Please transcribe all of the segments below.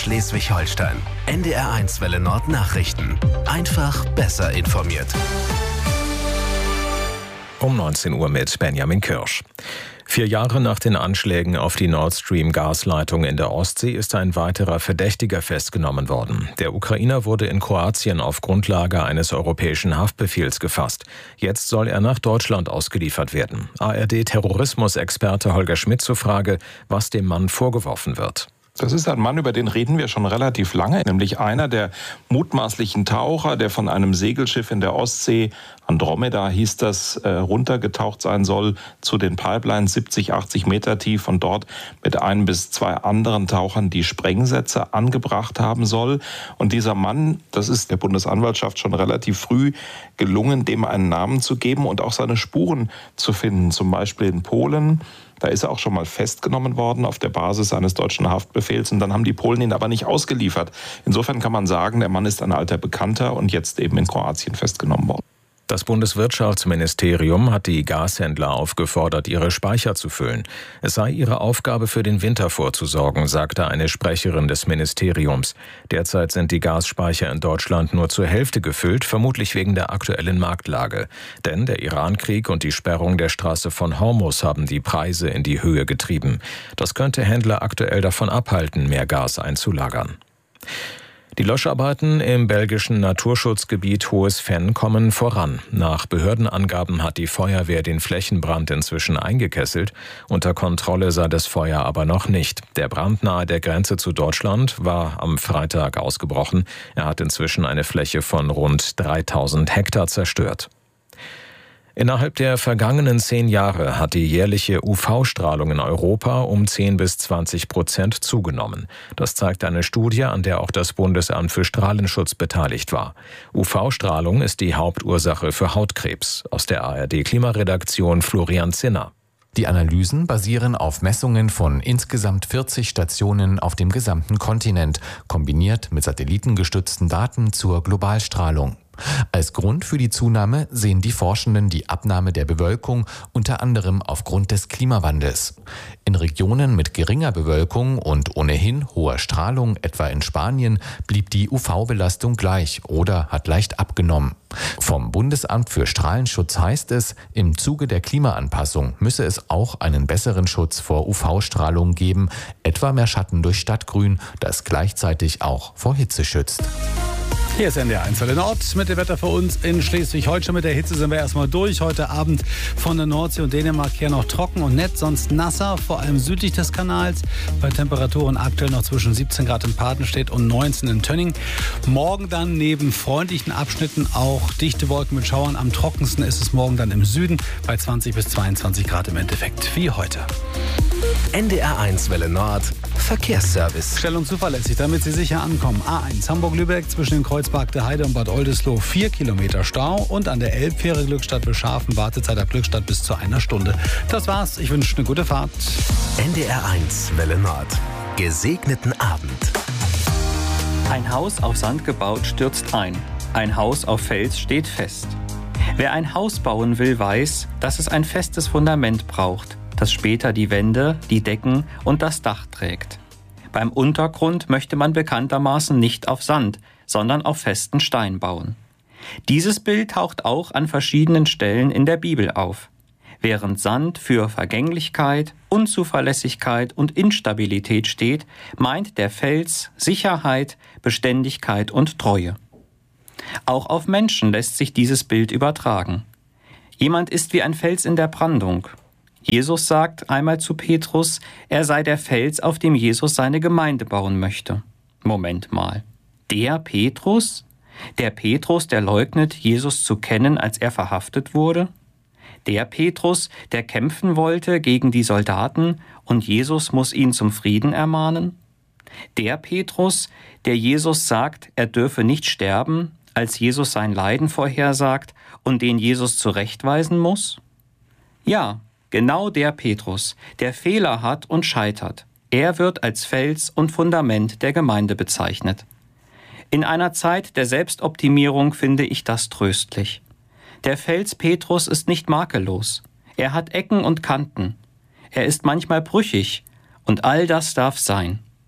Schleswig-Holstein. NDR1 Welle Nord Nachrichten. Einfach besser informiert. Um 19 Uhr mit Benjamin Kirsch. 4 Jahre nach den Anschlägen auf die Nord Stream Gasleitung in der Ostsee ist ein weiterer Verdächtiger festgenommen worden. Der Ukrainer wurde in Kroatien auf Grundlage eines europäischen Haftbefehls gefasst. Jetzt soll er nach Deutschland ausgeliefert werden. ARD-Terrorismusexperte Holger Schmidt zur Frage, was dem Mann vorgeworfen wird. Das ist ein Mann, über den reden wir schon relativ lange, nämlich einer der mutmaßlichen Taucher, der von einem Segelschiff in der Ostsee, Andromeda hieß das, runtergetaucht sein soll zu den Pipelines 70, 80 Meter tief und dort mit 1 bis 2 anderen Tauchern die Sprengsätze angebracht haben soll. Und dieser Mann, das ist der Bundesanwaltschaft schon relativ früh gelungen, dem einen Namen zu geben und auch seine Spuren zu finden, zum Beispiel in Polen. Da ist er auch schon mal festgenommen worden auf der Basis eines deutschen Haftbefehls und dann haben die Polen ihn aber nicht ausgeliefert. Insofern kann man sagen, der Mann ist ein alter Bekannter und jetzt eben in Kroatien festgenommen worden. Das Bundeswirtschaftsministerium hat die Gashändler aufgefordert, ihre Speicher zu füllen. Es sei ihre Aufgabe, für den Winter vorzusorgen, sagte eine Sprecherin des Ministeriums. Derzeit sind die Gasspeicher in Deutschland nur zur Hälfte gefüllt, vermutlich wegen der aktuellen Marktlage. Denn der Irankrieg und die Sperrung der Straße von Hormuz haben die Preise in die Höhe getrieben. Das könnte Händler aktuell davon abhalten, mehr Gas einzulagern. Die Löscharbeiten im belgischen Naturschutzgebiet Hohes Venn kommen voran. Nach Behördenangaben hat die Feuerwehr den Flächenbrand inzwischen eingekesselt. Unter Kontrolle sei das Feuer aber noch nicht. Der Brand nahe der Grenze zu Deutschland war am Freitag ausgebrochen. Er hat inzwischen eine Fläche von rund 3000 Hektar zerstört. Innerhalb der vergangenen 10 Jahre hat die jährliche UV-Strahlung in Europa um 10-20% zugenommen. Das zeigt eine Studie, an der auch das Bundesamt für Strahlenschutz beteiligt war. UV-Strahlung ist die Hauptursache für Hautkrebs. Aus der ARD-Klimaredaktion Florian Zinner. Die Analysen basieren auf Messungen von insgesamt 40 Stationen auf dem gesamten Kontinent, kombiniert mit satellitengestützten Daten zur Globalstrahlung. Als Grund für die Zunahme sehen die Forschenden die Abnahme der Bewölkung, unter anderem aufgrund des Klimawandels. In Regionen mit geringer Bewölkung und ohnehin hoher Strahlung, etwa in Spanien, blieb die UV-Belastung gleich oder hat leicht abgenommen. Vom Bundesamt für Strahlenschutz heißt es, im Zuge der Klimaanpassung müsse es auch einen besseren Schutz vor UV-Strahlung geben, etwa mehr Schatten durch Stadtgrün, das gleichzeitig auch vor Hitze schützt. Hier ist NDR1 Welle Nord mit dem Wetter für uns in Schleswig-Holstein. Mit der Hitze sind wir erstmal durch. Heute Abend von der Nordsee und Dänemark her noch trocken und nett, sonst nasser, vor allem südlich des Kanals. Bei Temperaturen aktuell noch zwischen 17 Grad in Patenstedt und 19 in Tönning. Morgen dann neben freundlichen Abschnitten auch dichte Wolken mit Schauern. Am trockensten ist es morgen dann im Süden bei 20 bis 22 Grad im Endeffekt, wie heute. NDR1 Welle Nord Verkehrsservice. Schnell und zuverlässig, damit Sie sicher ankommen. A1 Hamburg-Lübeck zwischen dem Kreuzpark der Heide und Bad Oldesloe 4 Kilometer Stau und an der Elbfähre Glückstadt Bescharfen Wartezeit ab Glückstadt bis zu 1 Stunde. Das war's. Ich wünsche eine gute Fahrt. NDR1 Welle Nord. Gesegneten Abend. Ein Haus auf Sand gebaut stürzt ein. Ein Haus auf Fels steht fest. Wer ein Haus bauen will, weiß, dass es ein festes Fundament braucht, das später die Wände, die Decken und das Dach trägt. Beim Untergrund möchte man bekanntermaßen nicht auf Sand, sondern auf festen Stein bauen. Dieses Bild taucht auch an verschiedenen Stellen in der Bibel auf. Während Sand für Vergänglichkeit, Unzuverlässigkeit und Instabilität steht, meint der Fels Sicherheit, Beständigkeit und Treue. Auch auf Menschen lässt sich dieses Bild übertragen. Jemand ist wie ein Fels in der Brandung. Jesus sagt einmal zu Petrus, er sei der Fels, auf dem Jesus seine Gemeinde bauen möchte. Moment mal, der Petrus? Der Petrus, der leugnet, Jesus zu kennen, als er verhaftet wurde? Der Petrus, der kämpfen wollte gegen die Soldaten und Jesus muss ihn zum Frieden ermahnen? Der Petrus, der Jesus sagt, er dürfe nicht sterben, als Jesus sein Leiden vorhersagt und den Jesus zurechtweisen muss? Ja, genau der Petrus, der Fehler hat und scheitert. Er wird als Fels und Fundament der Gemeinde bezeichnet. In einer Zeit der Selbstoptimierung finde ich das tröstlich. Der Fels Petrus ist nicht makellos. Er hat Ecken und Kanten. Er ist manchmal brüchig und all das darf sein.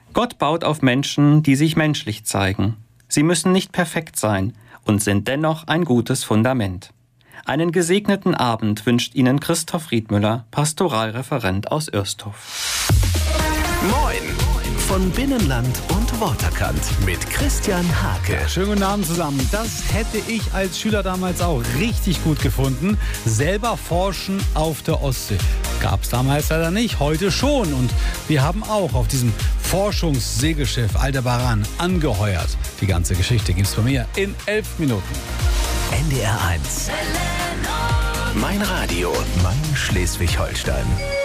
Gott baut auf Menschen, die sich menschlich zeigen. Sie müssen nicht perfekt sein und sind dennoch ein gutes Fundament. Einen gesegneten Abend wünscht Ihnen Christoph Riedmüller, Pastoralreferent aus Ürstorf. Moin! Von Binnenland und Waterkant mit Christian Hake. Schönen guten Abend zusammen. Das hätte ich als Schüler damals auch richtig gut gefunden. Selber forschen auf der Ostsee. Gab es damals leider nicht, heute schon. Und wir haben auch auf diesem Forschungssegelschiff Aldebaran angeheuert. Die ganze Geschichte gibt's bei mir in 11 Minuten. NDR 1. Mein Radio, mein Schleswig-Holstein.